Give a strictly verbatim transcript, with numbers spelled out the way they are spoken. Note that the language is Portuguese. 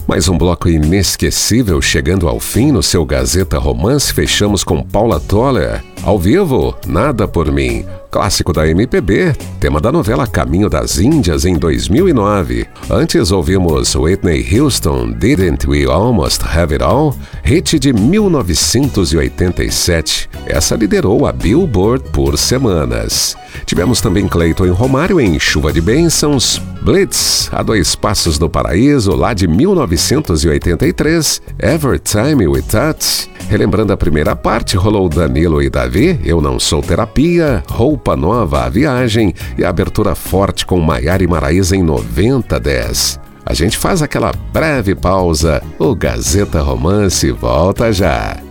Mais um bloco inesquecível chegando ao fim no seu Gazeta Romance. Fechamos com Paula Toller, ao vivo, Nada por Mim. Clássico da M P B, tema da novela Caminho das Índias em dois mil e nove. Antes ouvimos Whitney Houston, Didn't We Almost Have It All? Hit de mil novecentos e oitenta e sete. Essa liderou a Billboard por semanas. Tivemos também Cleiton e Romário em Chuva de Bênçãos, Blitz, A Dois Passos do Paraíso, lá de mil novecentos e oitenta e três, Every Time We Touch. Relembrando a primeira parte, rolou Danilo e Davi, Eu Não Sou Terapia, Roupa Nova, A Viagem e a abertura forte com Maiara e Maraísa em noventa dez. A gente faz aquela breve pausa, o Gazeta Romance volta já.